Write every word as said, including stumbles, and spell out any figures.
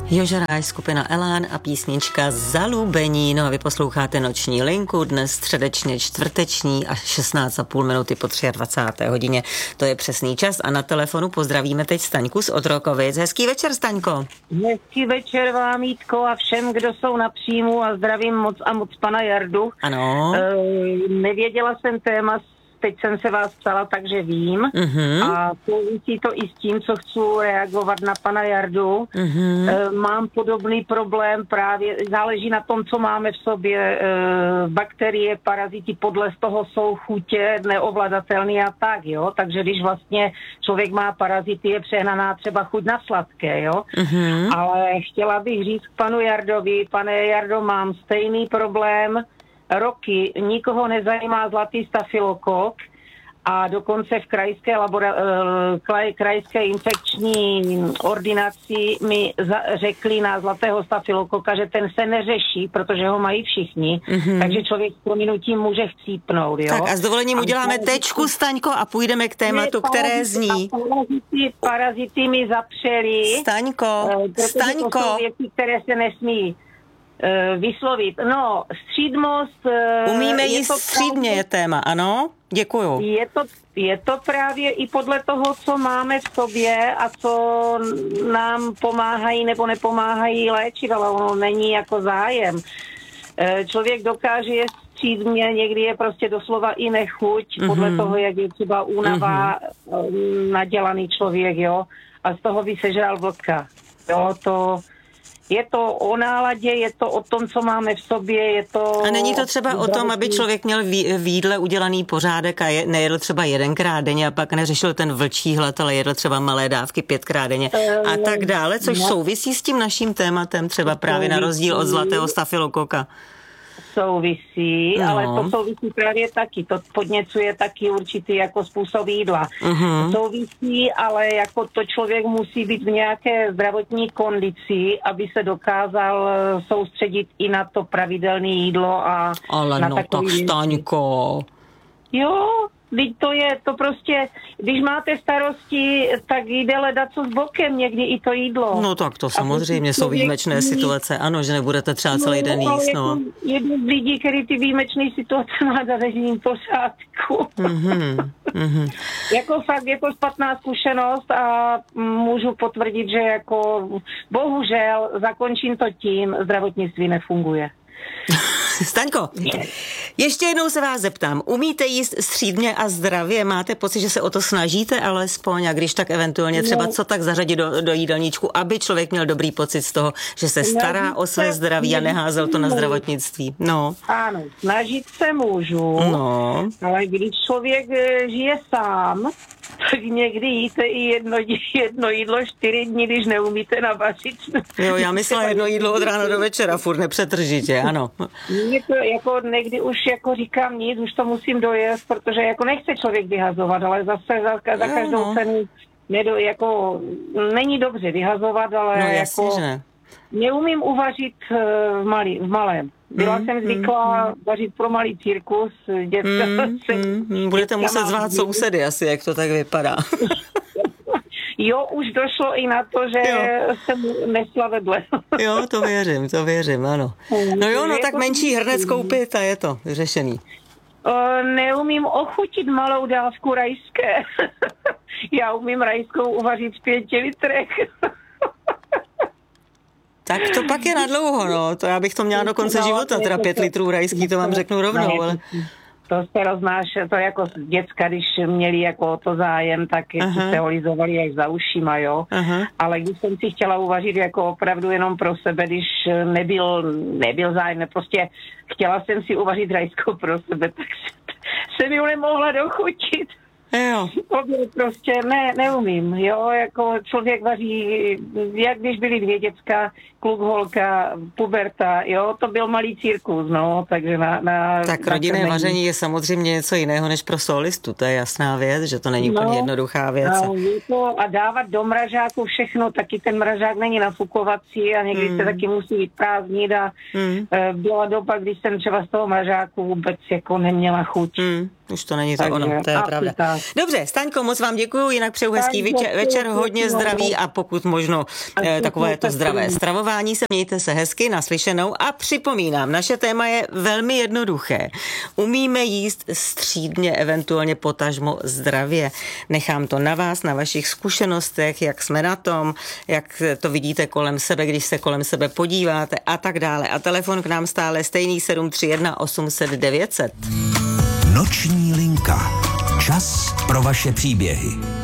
Jožeráš, skupina Elán a písnička Zalubení. No a vy posloucháte Noční linku, dnes středečně čtvrteční až šestnáct a půl minuty po dvacáté třetí hodině. To je přesný čas a na telefonu pozdravíme teď Staňku z Otrokovic. Hezký večer, Staňko. Hezký večer vám, Jítko, a všem, kdo jsou na příjmu, a zdravím moc a moc pana Jardu. Ano. E, nevěděla jsem téma, teď jsem se vás ptala, takže vím. Uh-huh. A souvisí to i s tím, co chci reagovat na pana Jardu. Uh-huh. E, mám podobný problém právě, záleží na tom, co máme v sobě. E, bakterie, parazity, podle toho jsou chutě neovladatelný a tak, jo. Takže když vlastně člověk má parazity, je přehnaná třeba chuť na sladké, jo. Uh-huh. Ale chtěla bych říct k panu Jardovi, pane Jardo, mám stejný problém roky, nikoho nezajímá zlatý stafylokok a dokonce v krajské, labora, kraj, krajské infekční ordinaci mi za, řekli na zlatého stafylokoka, že ten se neřeší, protože ho mají všichni, mm-hmm. takže člověk s prominutím může chcípnout. Jo? Tak a s dovolením uděláme tečku, Staňko, a půjdeme k tématu, které zní. Parazity, parazity mi zapřeli. Staňko, Staňko. To jsou věci, které se nesmí vyslovit. No, střídmost... Umíme jíst střídmě je téma, ano? Děkuju. Je to, je to právě i podle toho, co máme v sobě a co nám pomáhají nebo nepomáhají léčit, ale ono není jako zájem. Člověk dokáže jíst střídmě, někdy je prostě doslova i nechuť, mm-hmm. podle toho, jak je třeba únava mm-hmm. nadělaný člověk, jo, a z toho by sežral vlka. Jo, to... Je to o náladě, je to o tom, co máme v sobě, je to... A není to třeba o tom, aby člověk měl v jídle udělaný pořádek a je, nejedl třeba jedenkrát denně a pak neřešil ten vlčí hlad, ale jedl třeba malé dávky pětkrát denně a tak dále, což no. souvisí s tím naším tématem, třeba právě na rozdíl od zlatého stafylokoka. Souvisí, no. ale to souvisí právě taky, to podněcuje taky určitý jako způsob jídla. Uh-huh. Souvisí, ale jako to člověk musí být v nějaké zdravotní kondici, aby se dokázal soustředit i na to pravidelné jídlo a ale na no tak Staňko. Jo, teď to je, to prostě, když máte starosti, tak jde hledat co s bokem, někdy i to jídlo. No tak to samozřejmě jsou výjimečné situace, ano, že nebudete třeba celý den jíst, no. Jeden z lidí, který ty výjimečné situace má za režim pořádku. Mm-hmm, mm-hmm. Jako fakt je to špatná zkušenost a můžu potvrdit, že jako bohužel zakončím to tím, zdravotnictví nefunguje. Staňko, ještě jednou se vás zeptám, umíte jíst střídmě a zdravě? Máte pocit, že se o to snažíte alespoň a když tak eventuálně třeba co tak zařadit do, do jídelníčku, aby člověk měl dobrý pocit z toho, že se stará o své zdraví a neházel to na zdravotnictví? No. Ano, snažit se můžu, no. ale když člověk žije sám, tak někdy jíte i jedno, jedno jídlo čtyři dny, když neumíte navařit. Jo, já myslela jedno jídlo od rána do večera, furt nepřetržitě, ano. Mě to jako někdy už jako říkám nic, už to musím dojést, protože jako nechce člověk vyhazovat, ale zase za, za každou no. cenu nedo, jako není dobře vyhazovat, ale no, jasně, jako že. neumím uvařit v, malý, v malém. Byla mm, jsem zvyklá mm, vařit pro malý cirkus. Dětka mm, jsem, mm, budete muset zvát sousedy asi, jak to tak vypadá. Jo, už došlo i na to, že jo. jsem nesla vedle. Jo, to věřím, to věřím, ano. No jo, no tak menší hrnec koupit a je to vyřešený. O, neumím ochutit malou dávku rajské. Já umím rajskou uvařit v pěti litrech. Tak to pak je na dlouho, no. To já bych to měla do konce no, života, teda pět litrů rajský, to vám řeknu rovnou, ale... To se roznáš, to jako děcka, když měli jako to zájem, tak se holizovali až za ušima, jo. Aha. Ale když jsem si chtěla uvařit jako opravdu jenom pro sebe, když nebyl, nebyl zájem, prostě chtěla jsem si uvařit rajskou pro sebe, tak jsem ji nemohla dochutit. Jo. Prostě ne, neumím, jo, jako člověk vaří, jak když byly dvě děcka, kluk, holka, puberta, jo, to byl malý cirkus, no, takže na... na tak rodinné na vaření je samozřejmě něco jiného než pro solistu, to je jasná věc, že to není úplně no, jednoduchá věc. No, to a dávat do mražáku všechno, taky ten mražák není nafukovací a někdy mm. se taky musí vyprázdnit a mm. byla doba, když jsem třeba z toho mražáku vůbec jako neměla chuť. Mm. Už to není to Takže, ono, to je pravda. Tak. Dobře, Staňko, moc vám děkuju, jinak přeju hezký večer, večer, hodně zdraví a pokud možno eh, takové to zdravé stravování se. Mějte se hezky, naslyšenou a připomínám, naše téma je velmi jednoduché. Umíme jíst střídmě, eventuálně potažmo zdravě. Nechám to na vás, na vašich zkušenostech, jak jsme na tom, jak to vidíte kolem sebe, když se kolem sebe podíváte a tak dále. A telefon k nám stále stejný sedm tři jedna osm set devět set. Noční linka. Čas pro vaše příběhy.